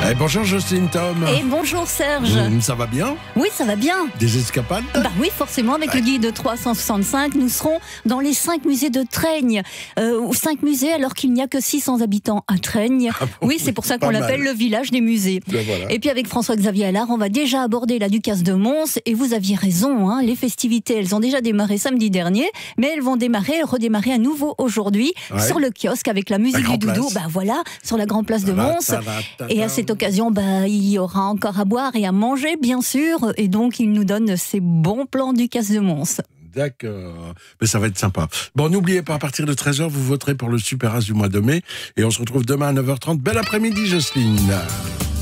Bonjour Jocelyne Tom. Et bonjour Serge. Ça va bien? Oui, ça va bien. Des escapades? Bah oui, forcément, avec le guide 365, nous serons dans les 5 musées de Traignes. 5 musées alors qu'il n'y a que 600 habitants à Traignes. Ah bon, oui, c'est pour ça qu'on pas l'appelle mal. le village des musées. Ben voilà. Et puis avec François-Xavier Allard, on va déjà aborder la Ducasse de Mons. Et vous aviez raison, hein, les festivités, elles ont déjà démarré samedi dernier, mais elles vont redémarrer à nouveau aujourd'hui sur le kiosque avec la musique Grande du doudou. Place. Bah voilà, sur la grande place de Mons. Et à cette occasion, il y aura encore à boire et à manger, bien sûr. Et donc, il nous donne ses bons plans du Ducasse de Mons. D'accord, mais ça va être sympa. Bon, n'oubliez pas, à partir de 13h, vous voterez pour le Super As du mois de mai. Et on se retrouve demain à 9h30. Bel après-midi, Jocelyne.